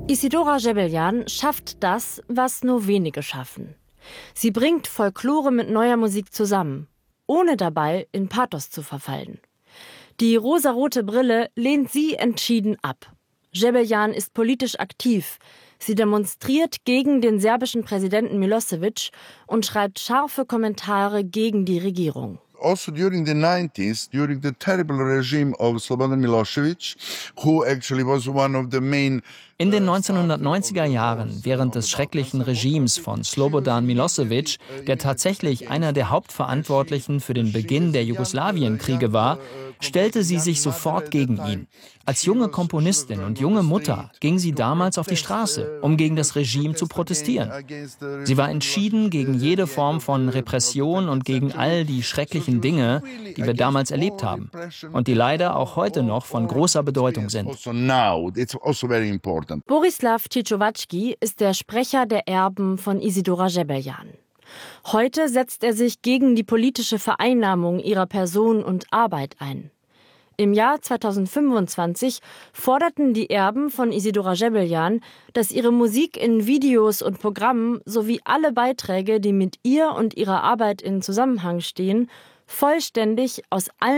Isidora Gebelyan schafft das, was nur wenige schaffen. Sie bringt Folklore mit neuer Musik zusammen, ohne dabei in Pathos zu verfallen. Die rosarote Brille lehnt sie entschieden ab. Gebelyan ist politisch aktiv. Sie demonstriert gegen den serbischen Präsidenten Milosevic und schreibt scharfe Kommentare gegen die Regierung. Also during the 90s, during the terrible regime of Slobodan Milosevic, who actually was one of the main In den 1990er Jahren, während des schrecklichen Regimes von Slobodan Milosevic, der tatsächlich einer der Hauptverantwortlichen für den Beginn der Jugoslawienkriege war, stellte sie sich sofort gegen ihn. Als junge Komponistin und junge Mutter ging sie damals auf die Straße, um gegen das Regime zu protestieren. Sie war entschieden gegen jede Form von Repression und gegen all die schrecklichen Dinge, die wir damals erlebt haben und die leider auch heute noch von großer Bedeutung sind. Borislav Ticovacki ist der Sprecher der Erben von Isidora Gebelyan. Heute setzt er sich gegen die politische Vereinnahmung ihrer Person und Arbeit ein. Im Jahr 2025 forderten die Erben von Isidora Gebelyan, dass ihre Musik in Videos und Programmen sowie alle Beiträge, die mit ihr und ihrer Arbeit in Zusammenhang stehen, vollständig aus allen